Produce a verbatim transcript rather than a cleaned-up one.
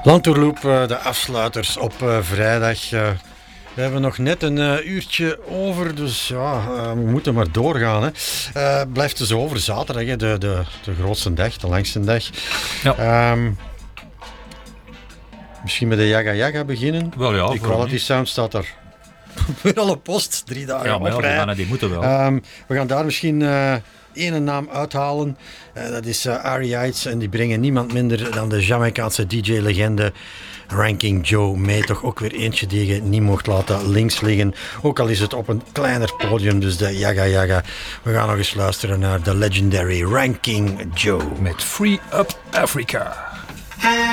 Lantourloop, de afsluiters op uh, vrijdag. Uh, we hebben nog net een uh, uurtje over, dus ja, uh, we moeten maar doorgaan. Hè. Uh, blijft dus over zaterdag, hè, de, de, de grootste dag, de langste dag. Ja. Um, misschien met de Jaga Jaga beginnen. Wel ja, die Quality Sound staat er weer al op post, drie dagen ja, maar op ja, rij. die, mannen, die moeten wel. Um, we gaan daar misschien uh, één naam uithalen. Uh, dat is uh, Ari Heights en die brengen niemand minder dan de Jamaicaanse D J-legende Ranking Joe mee. Toch ook weer eentje die je niet mocht laten links liggen. Ook al is het op een kleiner podium, dus de Jaga Jaga. We gaan nog eens luisteren naar de legendary Ranking Joe. Met Free Up Africa.